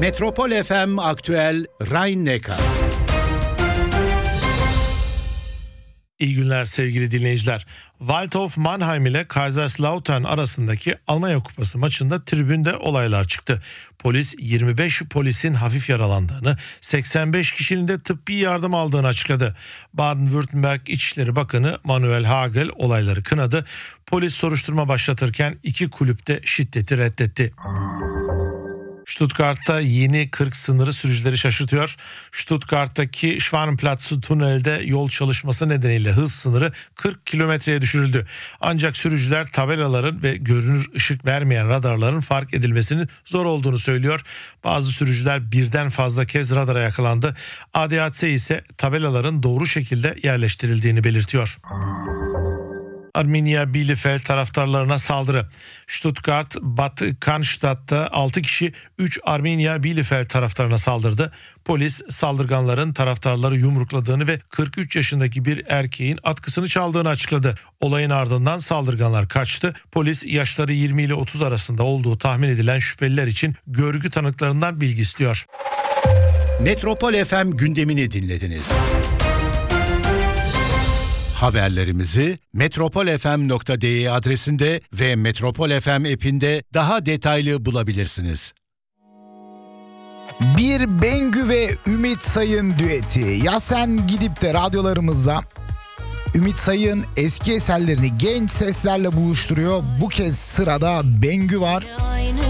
Metropol FM Aktüel Rhein-Neckar. İyi günler sevgili dinleyiciler. Waldhof Mannheim ile Kaiserslautern arasındaki Almanya Kupası maçında tribünde olaylar çıktı. Polis 25 polisin hafif yaralandığını, 85 kişinin de tıbbi yardım aldığını açıkladı. Baden-Württemberg İçişleri Bakanı Manuel Hagel olayları kınadı. Polis soruşturma başlatırken iki kulüp de şiddeti reddetti. Stuttgart'ta yeni 40 sınırı sürücüleri şaşırtıyor. Stuttgart'taki Schwanenplatz tünelde yol çalışması nedeniyle hız sınırı 40 kilometreye düşürüldü. Ancak sürücüler tabelaların ve görünür ışık vermeyen radarların fark edilmesinin zor olduğunu söylüyor. Bazı sürücüler birden fazla kez radara yakalandı. ADAC ise tabelaların doğru şekilde yerleştirildiğini belirtiyor. Arminia Bielefeld taraftarlarına saldırı. Stuttgart, Bad Cannstatt'ta 6 kişi 3 Arminia Bielefeld taraftarına saldırdı. Polis saldırganların taraftarları yumrukladığını ve 43 yaşındaki bir erkeğin atkısını çaldığını açıkladı. Olayın ardından saldırganlar kaçtı. Polis yaşları 20 ile 30 arasında olduğu tahmin edilen şüpheliler için görgü tanıklarından bilgi istiyor. Metropol FM gündemini dinlediniz. Haberlerimizi metropolfm.de adresinde ve Metropol FM app'inde daha detaylı bulabilirsiniz. Bir Bengü ve Ümit Sayın düeti. Ya sen gidip de radyolarımızda Ümit Sayın eski eserlerini genç seslerle buluşturuyor. Bu kez sırada Bengü var.